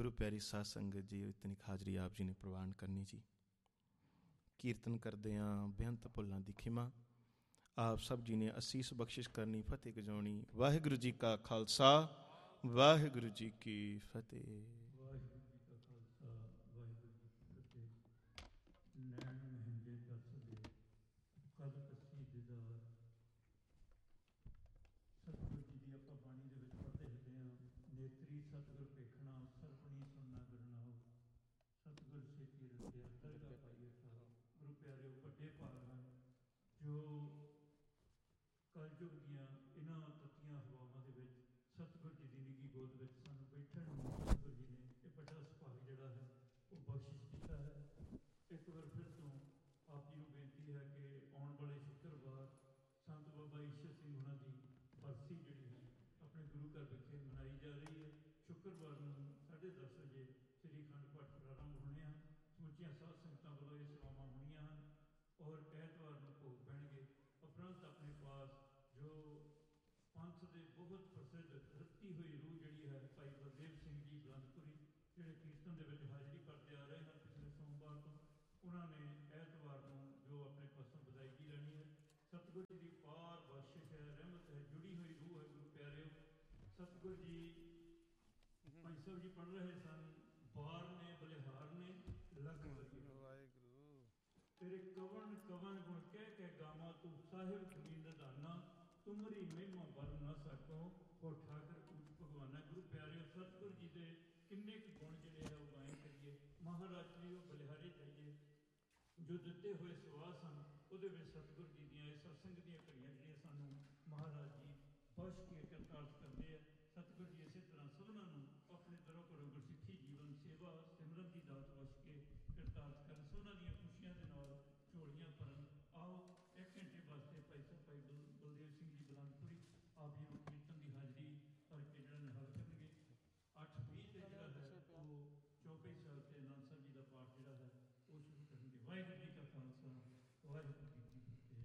गुरु प्यारी साध संगत जी, इतनी हाजरी आप जी ने प्रवान करनी जी। कीर्तन करदे बेअंत भुल्लां दी खिमा आप सब जी ने असीस बख्शिश करनी, फतेह गजाउणी। वाहिगुरु जी का खालसा, वाहिगुरु जी की फतेह। वाहिगुरु जी का खालसा, वाहिगुरु जी की फतेह। नैन महंगे दस दे कद कसी दीदार। सतगुरु जी की ਆਪਾਂ ਬਾਣੀ ਦੇ ਵਿੱਚ ਪੜ੍ਹਦੇ ਹੈਗੇ ਹਾਂ। ਨੇਤਰੀ ਸਤਗੁਰ ਵੇਖਣਾ, ਸਰਪਣੀ ਸੁਣਨਾ ਗਰਨਾਓ। ਸਤਗੁਰ ਛੇਤੀ ਰਸਿਆ ਦਰਗਾ ਪਾਈਏ ਠਾਓ। ਗੁਰੂ ਪਿਆਰਿਓ, ਵੱਡੇ ਭਾਗ ਹਨ ਜੋ ਕਲਯੁਗ ਦੀਆਂ ਇਹਨਾਂ ਤੱਤੀਆਂ ਹਵਾਵਾਂ ਦੇ ਵਿੱਚ ਸਤਿਗੁਰ ਜੀ ਦੀ ਨਿੱਘੀ ਗੋਦ ਵਿੱਚ ਸਾਨੂੰ ਬੈਠਣ ਨੂੰ ਸਤਿਗੁਰ ਜੀ ਨੇ ਇਹ ਵੱਡਾ ਸੁਭਾਗ ਜਿਹੜਾ ਹੈ ਉਹ ਬਖਸ਼ਿਸ਼ ਕੀਤਾ ਹੈ। ਇੱਕ ਵਾਰ ਫਿਰ ਤੋਂ ਆਪ ਜੀ ਨੂੰ ਬੇਨਤੀ ਹੈ ਕਿ ਆਉਣ ਵਾਲੇ ਸ਼ੁੱਕਰਵਾਰ ਸੰਤ ਬਾਬਾ ਈਸ਼ਰ ਸਿੰਘ ਉਹਨਾਂ ਦੀ ਬਰਸੀ ਜਿਹੜੀ ਹੈ ਆਪਣੇ ਗੁਰੂ ਘਰ ਵਿਖੇ ਮਨਾਈ ਜਾ ਰਹੀ ਹੈ। ਸ਼ੁੱਕਰਵਾਰ ਨੂੰ 10:30 ਵਜੇ ਸ੍ਰੀ ਅਖੰਡ ਪਾਠ ਪ੍ਰਾਰੰਭ ਹੋਣੇ ਹਨ। ਸਮੁੱਚੀਆਂ ਸਾਧ ਸੰਗਤਾਂ ਵੱਲੋਂ ਇਹ ਸੇਵਾਵਾਂ ਹੋਣੀਆਂ ਹਨ ਔਰ ਐਤਵਾਰ ਨੂੰ ਭੋਗ ਪੈਣਗੇ। ਉਪਰੰਤ ਆਪਣੇ ਪਾਸ ਜੋ ਪੰਥ ਦੇ ਬਹੁਤ ਪ੍ਰਸਿੱਧ ਰੱਤੀ ਹੋਈ ਰੂਹ ਜਿਹੜੀ ਹੈ ਭਾਈ ਬਲਦੇਵ ਸਿੰਘ ਜੀ ਬਲੰਦਪੁਰੀ, ਜਿਹੜੇ ਕੀਰਤਨ ਦੇ ਵਿੱਚ ਹਾਜ਼ਰੀ ਭਰਦੇ ਆ ਰਹੇ ਹਨ ਪਿਛਲੇ ਸੋਮਵਾਰ ਤੋਂ, ਉਹਨਾਂ ਨੇ ਐਤਵਾਰ ਨੂੰ ਜੋ ਆਪਣੇ ਪਾਸੋਂ ਵਿਦਾਇਗੀ ਲੈਣੀ ਹੈ। ਸਤਿਗੁਰੂ ਜੀ ਦੀ ਪਾਰ ਬਖਸ਼ਿਸ਼ ਹੈ, ਰਹਿਮਤ ਹੈ, ਜੁੜੀ ਹੋਈ ਰੂਹ ਹੈ। ਗੁਰੂ ਪਿਆਰਿਓ, ਸਤਿਗੁਰੂ ਜੀ ਭਾਈ ਸਾਹਿਬ ਜੀ ਪੜ੍ਹ ਰਹੇ ਸਨ, ਬਾਰ ਨੇ ਬਲਿਹਾਰ ਨੇ ਲੱਖ ਵਾਹਿਗੁਰੂ ਤੇਰੇ ਕਵਨ ਕਵਨ ਗੁਣ ਕਹਿ ਗਾਵਾਂ, ਤੂੰ ਸਾਹਿਬ ਕਮੀ ਨਿਧਾਨਾ, ਤੁਮਰੀ ਮਹਿਮਾ ਵਰਨ ਨਾ ਸਕੋ ਹੋ ਠਾਕਰ ਊਚ ਭਗਵਾਨਾ। ਗੁਰੂ ਪਿਆਰਿਓ, ਸਤਿਗੁਰੂ ਜੀ ਦੇ ਕਿੰਨੇ ਕੁ ਗੁਣ ਜਿਹੜੇ ਆ ਉਹ ਗਾਇਨ ਕਰੀਏ। ਮਹਾਰਾਜ ਜੀ ਉਹ ਬਲਿਹਾਰੇ ਜਾਈਏ, ਜੋ ਦਿੱਤੇ ਹੋਏ ਸਵਾਸ ਹਨ ਉਹਦੇ ਵਿੱਚ ਸਤਿਗੁਰੂ ਜੀ ਦੀਆਂ ਇਹ ਸਤਸੰਗ ਦੀਆਂ ਘੜੀਆਂ ਜਿਹੜੀਆਂ ਸਾਨੂੰ ਮਹਾਰਾਜ ਜੀ ਬਖਸ਼ ਕੇ ਕਰਤਾਰਥ ਕਰਦੇ ਆ। ਸਤਿਗੁਰੂ ਜੀ ਇਸੇ ਤਰ੍ਹਾਂ ਸਭਨਾਂ ਨੂੰ ਆਪਣੇ ਦਰੋਂ ਘਰੋਂ ਗੁਰਸਿੱਖੀ ਜੀਵਨ ਸੇਵਾ ਸਿਮਰਨ ਦੀ ਦਾਤ ਬਖਸ਼ ਕੇ ਕਰਤਾਰਥ ਕਰਨ, ਸਭਨਾਂ ਦੀਆਂ ਖੁਸ਼ੀਆਂ ਦੇ ਨਾਲ ਝੋਲੀਆਂ ਭਰਨ। ਆਓ 1 ਘੰਟੇ ਵਾਸਤੇ ਭਾਈ ਸਾਹਿਬ ਭਾਈ ਬਲਦੇਵ ਸਿੰਘ ਜੀ ਬਲੰਦਪੁਰੀ ਆਪ ਜੀ ਨੂੰ ਕੀਰਤਨ ਦੀ ਹਾਜ਼ਰੀ ਕਰਕੇ ਜਿਹੜਾ ਨਿਹਾਲ ਕਰਨਗੇ। 8:20 ਤੇ ਜਿਹੜਾ ਹੈ ਉਹ ਚੌਪਈ ਸਾਹਿਬ ਤੇ ਆਨੰਦ ਸਾਹਿਬ ਜੀ ਦਾ ਪਾਠ ਜਿਹੜਾ ਹੈ ਉਹ ਸ਼ੁਰੂ ਕਰਨਗੇ। ਵਾਹਿਗੁਰੂ ਜੀ ਕਾ ਖਾਲਸਾ, ਵਾਹਿਗੁਰੂ।